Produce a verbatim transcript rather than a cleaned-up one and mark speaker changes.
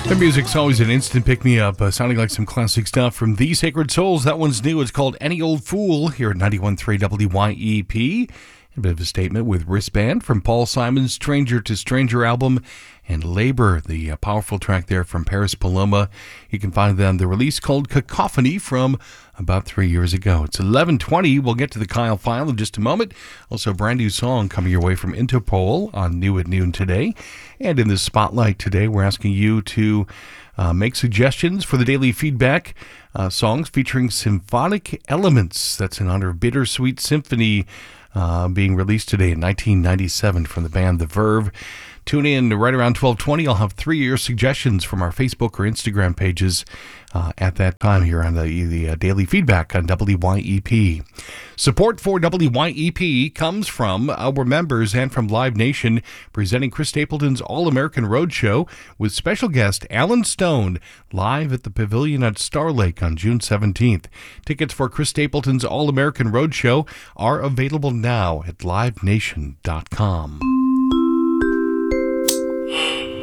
Speaker 1: The music's always an instant pick-me-up, uh, sounding like some classic stuff from The Sacred Souls. That one's new. It's called Any Old Fool here at ninety-one point three W Y E P. A bit of a statement with Wristband from Paul Simon's Stranger to Stranger album, and Labor, the uh, powerful track there from Paris Paloma. You can find them the release called Cacophony from about three years ago. It's eleven twenty. We'll get to the Kyle File in just a moment. Also, a brand new song coming your way from Interpol on New at Noon today. And in the Spotlight today, we're asking you to uh, make suggestions for the daily feedback uh, songs featuring symphonic elements. That's in honor of Bittersweet Symphony uh, being released today in nineteen ninety-seven from the band The Verve. Tune in right around twelve twenty. I'll have three of your suggestions from our Facebook or Instagram pages uh, at that time here on the, the uh, daily feedback on W Y E P. Support for W Y E P comes from our members and from Live Nation, presenting Chris Stapleton's All-American Roadshow with special guest Alan Stone live at the Pavilion at Star Lake on June seventeenth. Tickets for Chris Stapleton's All-American Roadshow are available now at live nation dot com.